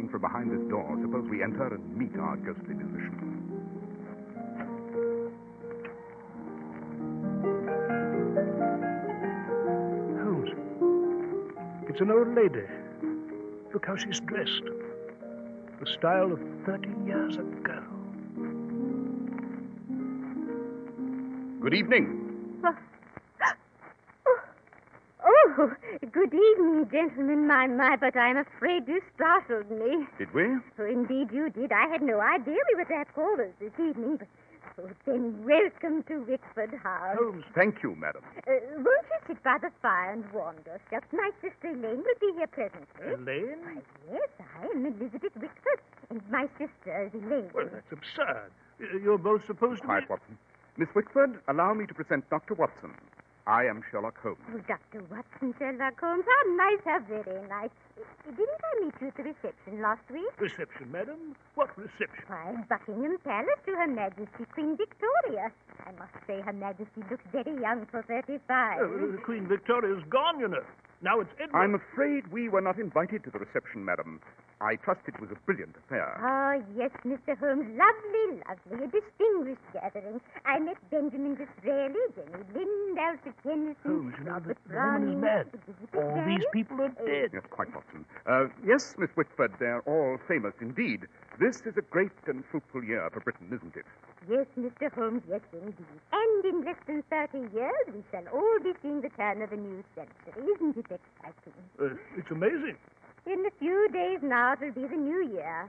from behind this door. Suppose we enter and meet our ghostly musician. Holmes, it's an old lady. Look how she's dressed. The style of 30 years ago. Good evening. Oh, good evening, gentlemen. My, but I'm afraid you startled me. Did we? Oh, indeed you did. I had no idea we were to have callers this evening. But, then welcome to Wickford House. Holmes, thank you, madam. Won't you sit by the fire and warm yourself? My sister Elaine will be here presently. Elaine? Why, yes, I am Elizabeth Wickford, and my sister is Elaine. Well, that's absurd. You're both supposed to Quiet, be... Watson. Miss Wickford, allow me to present Dr. Watson. I am Sherlock Holmes. Oh, Dr. Watson, Sherlock Holmes, how nice, how very nice. Didn't I meet you at the reception last week? Reception, madam? What reception? Why, Buckingham Palace to Her Majesty Queen Victoria. I must say Her Majesty looks very young for 35. Queen Victoria's gone, you know. Now it's Edward. I'm afraid we were not invited to the reception, madam. I trust it was a brilliant affair. Oh, yes, Mr. Holmes. Lovely, lovely. A distinguished gathering. I met Benjamin Disraeli, Jenny Lind, Alfred Tennyson, Holmes, you know, Robert the woman is Browning, mad. Elizabeth All Barry. these people are dead. Yes, quite, Watson. Yes, Miss Wickford, they're all famous indeed. This is a great and fruitful year for Britain, isn't it? Yes, Mr. Holmes, yes, indeed. And in less than 30 years, we shall all be seeing the turn of a new century. Isn't it exciting? It's amazing. In a few days now, it will be the new year,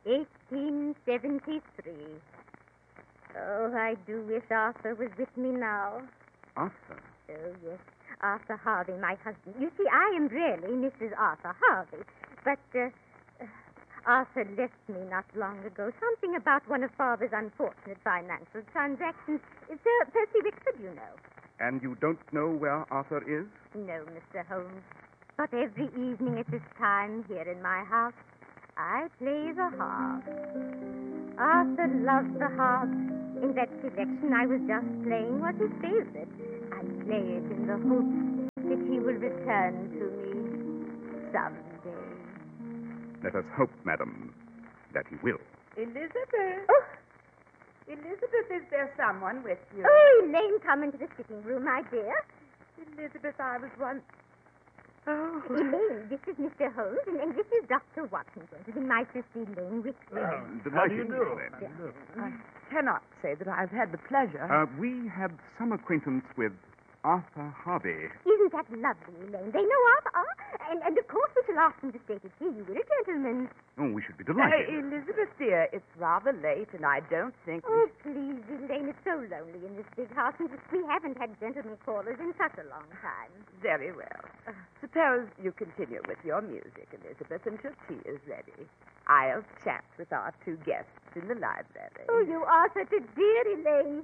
1873. Oh, I do wish Arthur was with me now. Arthur? Oh, yes, Arthur Harvey, my husband. You see, I am really Mrs. Arthur Harvey, but Arthur left me not long ago. Something about one of Father's unfortunate financial transactions. Sir Percy Wickford, you know. And you don't know where Arthur is? No, Mr. Holmes. But every evening at this time here in my house, I play the harp. Arthur loves the harp. In that selection I was just playing was his favorite. I play it in the hope that he will return to me someday. Let us hope, madam, that he will. Elizabeth? Oh, Elizabeth, is there someone with you? oh, Elaine, come into the sitting room, my dear. Elizabeth, I was once... Oh. Elaine, this is Mr. Holmes, and this is Dr. Watson, gentlemen, my sister Elaine Wickford. How do you Delighted, do? then. I cannot say that I've had the pleasure. We had some acquaintance with Arthur Harvey. Isn't that lovely, Elaine? They know Arthur, and of course we shall ask them to stay to tea, you will, gentlemen. Oh, we should be delighted. Elizabeth, dear, it's rather late, and I don't think... Oh, please, Elaine, it's so lonely in this big house, and we haven't had gentlemen callers in such a long time. Very well. Suppose you continue with your music, Elizabeth, until tea is ready. I'll chat with our two guests in the library. Oh, you are such a dear, Elaine.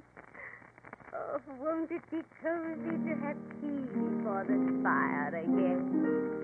Oh, won't it be cozy to have tea before the fire again?